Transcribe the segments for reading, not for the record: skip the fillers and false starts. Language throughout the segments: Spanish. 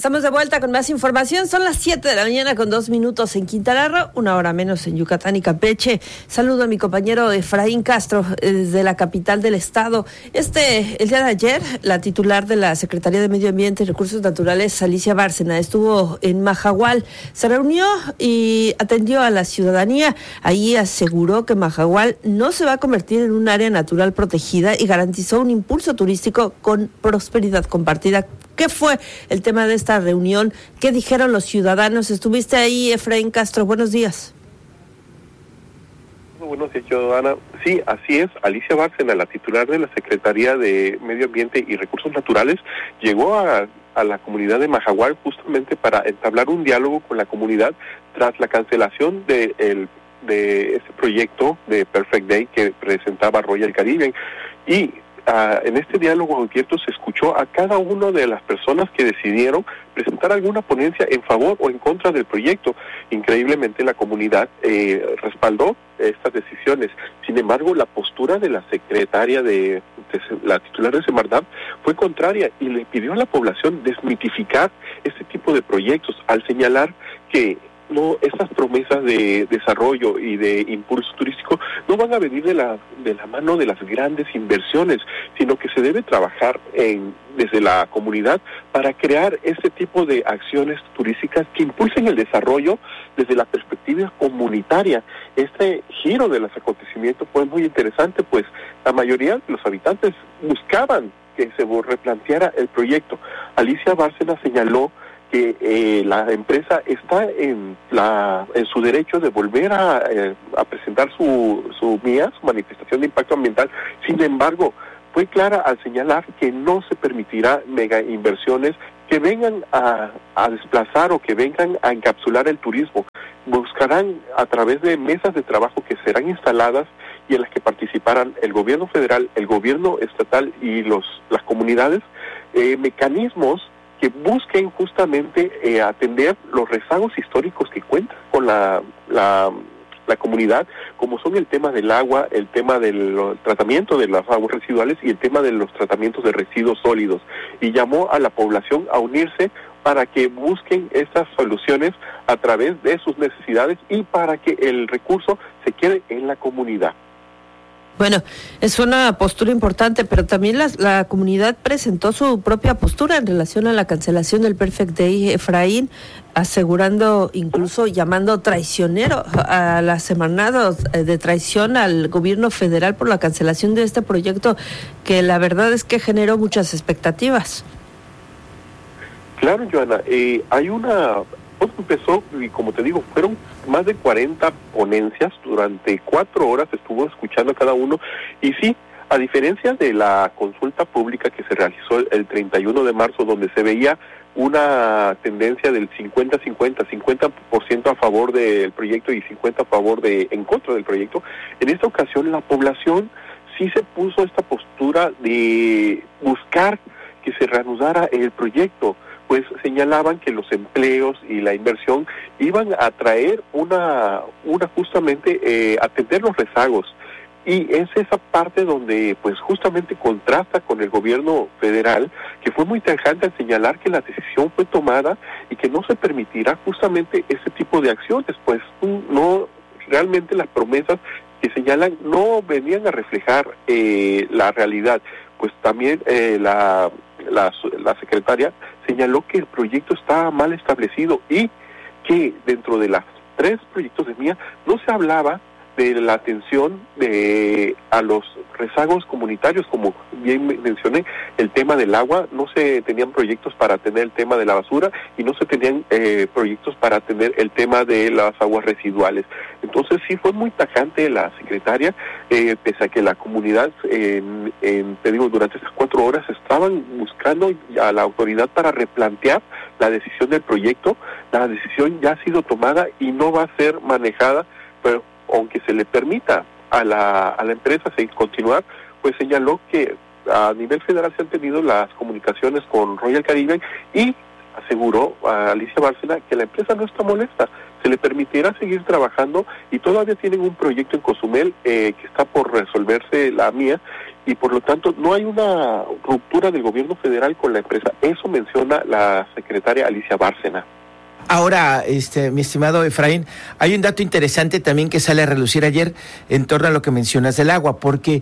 Estamos de vuelta con más información. Son las 7 de la mañana con 2 minutos en Quintana Roo, 1 hora menos en Yucatán y Campeche. Saludo a mi compañero Efraín Castro desde la capital del estado. El día de ayer, la titular de la Secretaría de Medio Ambiente y Recursos Naturales, Alicia Bárcena, estuvo en Mahahual. Se reunió y atendió a la ciudadanía. Ahí aseguró que Mahahual no se va a convertir en un área natural protegida y garantizó un impulso turístico con prosperidad compartida. ¿Qué fue el tema de esta reunión? ¿Qué dijeron los ciudadanos? Estuviste ahí, Efraín Castro. Buenos días. Buenos días, ciudadana. Sí, así es. Alicia Bárcena, la titular de la Secretaría de Medio Ambiente y Recursos Naturales, llegó a la comunidad de Mahahual justamente para entablar un diálogo con la comunidad tras la cancelación de este proyecto de Perfect Day que presentaba Royal Caribbean. Y en este diálogo abierto se escuchó a cada una de las personas que decidieron presentar alguna ponencia en favor o en contra del proyecto. Increíblemente la comunidad respaldó estas decisiones. Sin embargo, la postura de la secretaria de la titular de Semarnat fue contraria y le pidió a la población desmitificar este tipo de proyectos al señalar que estas promesas de desarrollo y de impulso turístico no van a venir de la mano de las grandes inversiones, sino que se debe trabajar desde la comunidad para crear este tipo de acciones turísticas que impulsen el desarrollo desde la perspectiva comunitaria. Este giro de los acontecimientos fue muy interesante, pues la mayoría de los habitantes buscaban que se replanteara el proyecto. Alicia Bárcena señaló que la empresa está en su derecho de volver a presentar su manifestación de impacto ambiental. Sin embargo, fue clara al señalar que no se permitirá mega inversiones que vengan a desplazar o que vengan a encapsular el turismo. Buscarán a través de mesas de trabajo que serán instaladas y en las que participarán el gobierno federal, el gobierno estatal y las comunidades, mecanismos que busquen justamente atender los rezagos históricos que cuentan con la comunidad, como son el tema del agua, el tema del tratamiento de las aguas residuales y el tema de los tratamientos de residuos sólidos. Y llamó a la población a unirse para que busquen estas soluciones a través de sus necesidades y para que el recurso se quede en la comunidad. Bueno, es una postura importante, pero también la comunidad presentó su propia postura en relación a la cancelación del Perfect Day, Efraín, asegurando, incluso llamando traicionero a las Semarnat de traición al gobierno federal por la cancelación de este proyecto, que la verdad es que generó muchas expectativas. Claro, Joana, empezó, y como te digo, fueron más de 40 ponencias, durante 4 horas estuvo escuchando a cada uno, y sí, a diferencia de la consulta pública que se realizó el 31 de marzo, donde se veía una tendencia del 50-50, 50% a favor del proyecto y 50% en contra del proyecto, en esta ocasión la población sí se puso esta postura de buscar que se reanudara el proyecto, pues señalaban que los empleos y la inversión iban a traer justamente atender los rezagos. Y es esa parte donde pues justamente contrasta con el gobierno federal, que fue muy tajante al señalar que la decisión fue tomada y que no se permitirá justamente ese tipo de acciones, pues no, realmente las promesas que señalan no venían a reflejar la realidad. Pues también la secretaria señaló que el proyecto estaba mal establecido y que dentro de los 3 proyectos de MIA no se hablaba de la atención a los rezagos comunitarios, como bien mencioné, el tema del agua, no se tenían proyectos para atender el tema de la basura y no se tenían proyectos para atender el tema de las aguas residuales. Entonces sí fue muy tajante la secretaria, pese a que la comunidad, te digo, durante esas 4 horas estaban buscando a la autoridad para replantear la decisión del proyecto. La decisión ya ha sido tomada y no va a ser manejada, pero aunque se le permita a la empresa continuar, pues señaló que a nivel federal se han tenido las comunicaciones con Royal Caribbean y aseguró a Alicia Bárcena que la empresa no está molesta, se le permitirá seguir trabajando y todavía tienen un proyecto en Cozumel que está por resolverse la mía y por lo tanto no hay una ruptura del gobierno federal con la empresa. Eso menciona la secretaria Alicia Bárcena. Ahora, mi estimado Efraín, hay un dato interesante también que sale a relucir ayer en torno a lo que mencionas del agua, porque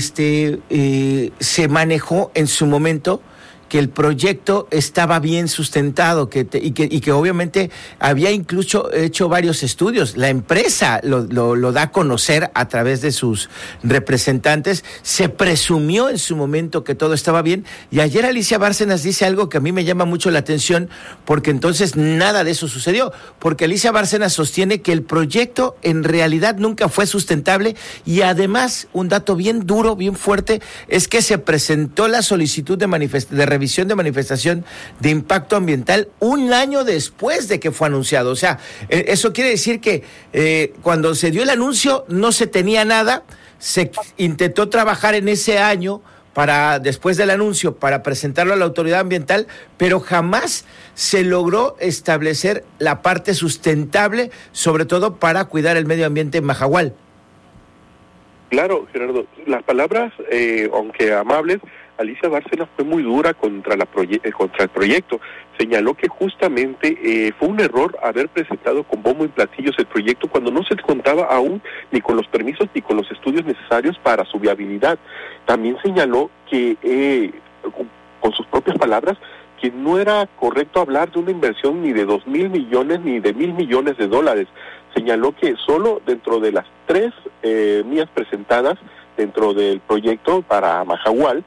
se manejó en su momento que el proyecto estaba bien sustentado y que obviamente había incluso hecho varios estudios. La empresa lo da a conocer a través de sus representantes. Se presumió en su momento que todo estaba bien y ayer Alicia Bárcenas dice algo que a mí me llama mucho la atención porque entonces nada de eso sucedió, porque Alicia Bárcenas sostiene que el proyecto en realidad nunca fue sustentable y además un dato bien duro, bien fuerte, es que se presentó la solicitud de revisión de manifestación de impacto ambiental un año después de que fue anunciado. O sea, eso quiere decir que cuando se dio el anuncio no se tenía nada, se intentó trabajar en ese año después del anuncio para presentarlo a la autoridad ambiental, pero jamás se logró establecer la parte sustentable, sobre todo para cuidar el medio ambiente en Mahahual. Claro, Gerardo, las palabras, aunque amables, Alicia Bárcenas fue muy dura contra el proyecto. Señaló que justamente fue un error haber presentado con bombo y platillos el proyecto cuando no se contaba aún ni con los permisos ni con los estudios necesarios para su viabilidad. También señaló que, con sus propias palabras, que no era correcto hablar de una inversión ni de 2,000 millones ni de 1,000 millones de dólares. Señaló que solo dentro de las 3 mías presentadas dentro del proyecto para Mahahual,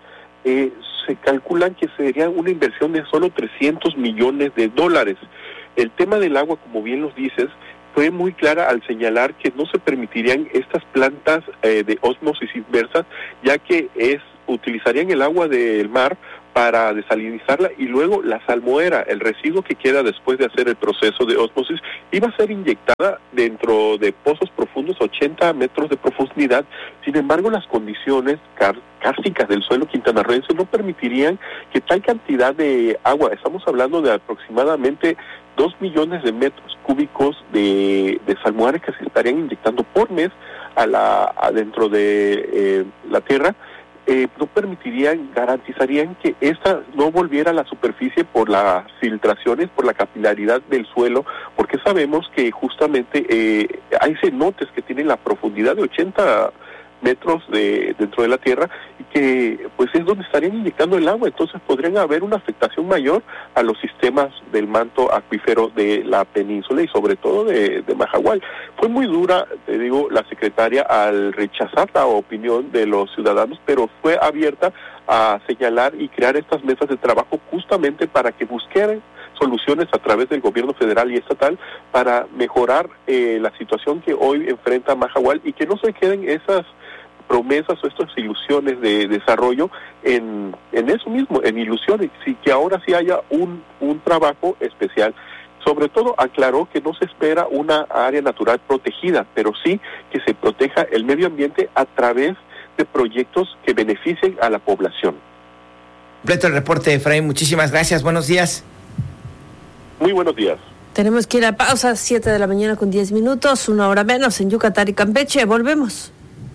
se calculan que sería una inversión de solo 300 millones de dólares. El tema del agua, como bien los dices, fue muy clara al señalar que no se permitirían estas plantas de ósmosis inversa, ya que utilizarían el agua del mar para desalinizarla y luego la salmuera, el residuo que queda después de hacer el proceso de ósmosis, iba a ser inyectada dentro de pozos profundos, 80 metros de profundidad. Sin embargo, las condiciones cársticas del suelo quintanarroense no permitirían que tal cantidad de agua, estamos hablando de aproximadamente 2 millones de metros cúbicos de salmuera que se estarían inyectando por mes dentro de la tierra, no garantizarían que esta no volviera a la superficie por las filtraciones, por la capilaridad del suelo, porque sabemos que justamente hay cenotes que tienen la profundidad de 80 metros dentro de la tierra y que pues es donde estarían inyectando el agua. Entonces podrían haber una afectación mayor a los sistemas del manto acuífero de la península y sobre todo de Mahahual. Fue muy dura, te digo, la secretaria al rechazar la opinión de los ciudadanos, pero fue abierta a señalar y crear estas mesas de trabajo justamente para que busquen soluciones a través del gobierno federal y estatal para mejorar la situación que hoy enfrenta Mahahual y que no se queden esas promesas o estas ilusiones de desarrollo en eso mismo, en ilusiones, y que ahora sí haya un trabajo especial. Sobre todo aclaró que no se espera una área natural protegida, pero sí que se proteja el medio ambiente a través de proyectos que beneficien a la población. Completo el reporte, Efraín. Muchísimas gracias. Buenos días. Muy buenos días. Tenemos que ir a pausa, 7 de la mañana con 10 minutos, 1 hora menos en Yucatán y Campeche. Volvemos.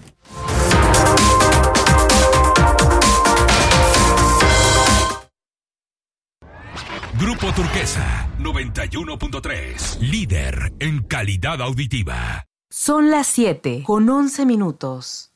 Grupo Turquesa 91.3, líder en calidad auditiva. Son las 7 con 11 minutos.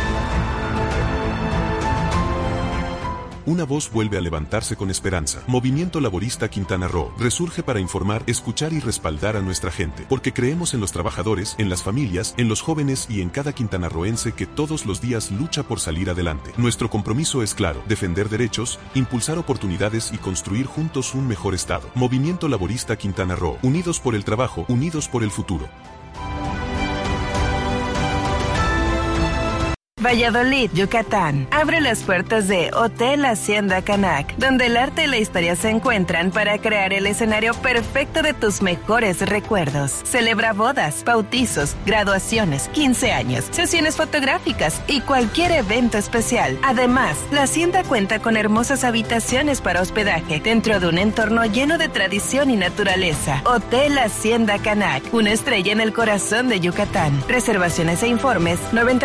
Una voz vuelve a levantarse con esperanza. Movimiento Laborista Quintana Roo resurge para informar, escuchar y respaldar a nuestra gente, porque creemos en los trabajadores, en las familias, en los jóvenes y en cada quintanarroense que todos los días lucha por salir adelante. Nuestro compromiso es claro: defender derechos, impulsar oportunidades y construir juntos un mejor estado. Movimiento Laborista Quintana Roo, unidos por el trabajo, unidos por el futuro. Valladolid, Yucatán. Abre las puertas de Hotel Hacienda Canac, donde el arte y la historia se encuentran para crear el escenario perfecto de tus mejores recuerdos. Celebra bodas, bautizos, graduaciones, 15 años, sesiones fotográficas y cualquier evento especial. Además, la hacienda cuenta con hermosas habitaciones para hospedaje dentro de un entorno lleno de tradición y naturaleza. Hotel Hacienda Canac, una estrella en el corazón de Yucatán. Reservaciones e informes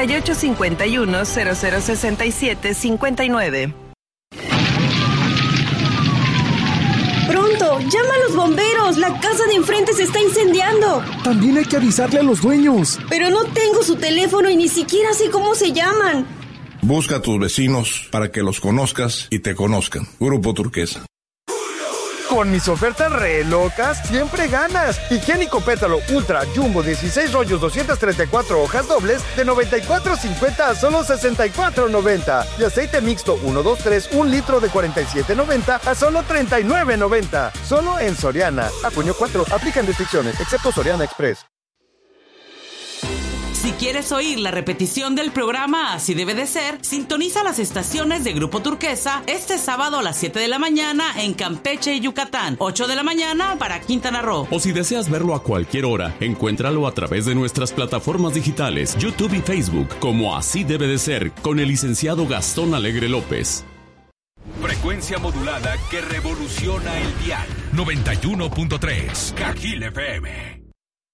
9851-0067-59. ¡Pronto! ¡Llama a los bomberos! ¡La casa de enfrente se está incendiando! También hay que avisarle a los dueños. Pero no tengo su teléfono y ni siquiera sé cómo se llaman. Busca a tus vecinos para que los conozcas y te conozcan. Grupo Turquesa. Con mis ofertas re locas, siempre ganas. Higiénico Pétalo Ultra Jumbo 16 rollos 234 hojas dobles de $94.50 a solo $64.90. Y aceite mixto 123 1 litro de $47.90 a solo $39.90. Solo en Soriana. A junio 4. Aplican restricciones, excepto Soriana Express. Si quieres oír la repetición del programa Así Debe de Ser, sintoniza las estaciones de Grupo Turquesa este sábado a las 7 de la mañana en Campeche y Yucatán, 8 de la mañana para Quintana Roo. O si deseas verlo a cualquier hora, encuéntralo a través de nuestras plataformas digitales, YouTube y Facebook, como Así Debe de Ser, con el licenciado Gastón Alegre López. Frecuencia modulada que revoluciona el dial. 91.3 Cajil FM.